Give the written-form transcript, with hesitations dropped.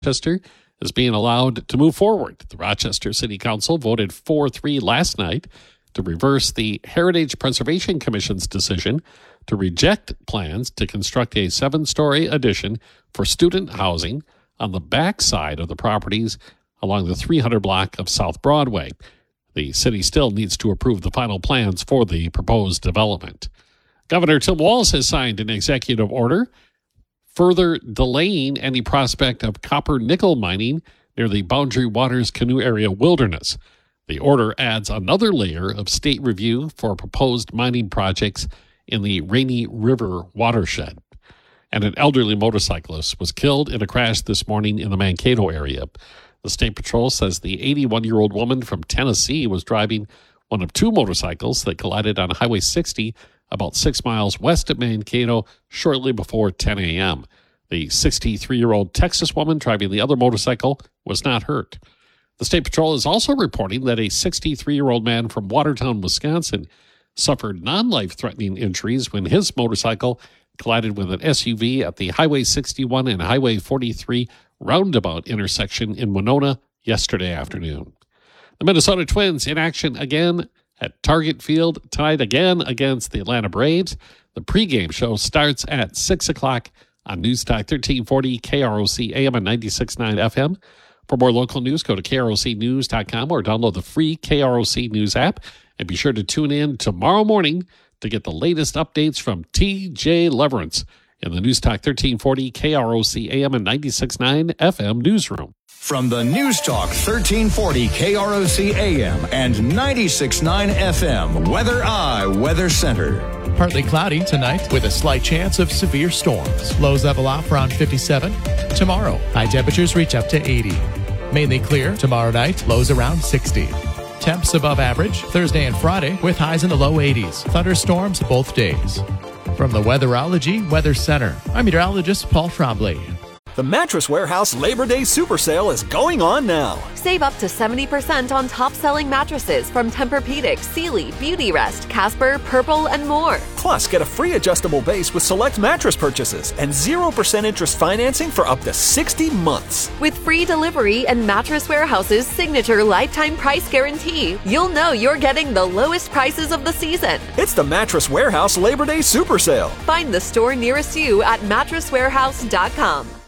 Rochester is being allowed to move forward. The Rochester City Council voted 4-3 last night to reverse the Heritage Preservation Commission's decision to reject plans to construct a 7-story addition for student housing on the backside of the properties along the 300 block of South Broadway. The city still needs to approve the final plans for the proposed development. Governor Tim Walz has signed an executive order further delaying any prospect of copper-nickel mining near the Boundary Waters Canoe Area Wilderness. The order adds another layer of state review for proposed mining projects in the Rainy River watershed. And an elderly motorcyclist was killed in a crash this morning in the Mankato area. The State Patrol says the 81-year-old woman from Tennessee was driving one of 2 motorcycles that collided on Highway 60 about 6 miles west of Mankato shortly before 10 a.m. The 63-year-old Texas woman driving the other motorcycle was not hurt. The State Patrol is also reporting that a 63-year-old man from Watertown, Wisconsin, suffered non-life-threatening injuries when his motorcycle collided with an SUV at the Highway 61 and Highway 43 roundabout intersection in Winona yesterday afternoon. The Minnesota Twins in action again at Target Field tonight again against the Atlanta Braves. The pregame show starts at 6 o'clock on Newstalk 1340 KROC AM and 96.9 FM. For more local news, go to krocnews.com or download the free KROC News app. And be sure to tune in tomorrow morning to get the latest updates from TJ Leverance in the Newstalk 1340 KROC AM and 96.9 FM newsroom. From the Newstalk 1340 KROC AM and 96.9 FM, Weather Center. Partly cloudy tonight with a slight chance of severe storms. Lows level off around 57. Tomorrow, high temperatures reach up to 80. Mainly clear tomorrow night, lows around 60. Temps above average Thursday and Friday with highs in the low 80s. Thunderstorms both days. From the Weatherology Weather Center, I'm meteorologist Paul Trombley. The Mattress Warehouse Labor Day Super Sale is going on now. Save up to 70% on top-selling mattresses from Tempur-Pedic, Sealy, Beautyrest, Casper, Purple, and more. Plus, get a free adjustable base with select mattress purchases and 0% interest financing for up to 60 months. With free delivery and Mattress Warehouse's signature lifetime price guarantee, you'll know you're getting the lowest prices of the season. It's the Mattress Warehouse Labor Day Super Sale. Find the store nearest you at mattresswarehouse.com.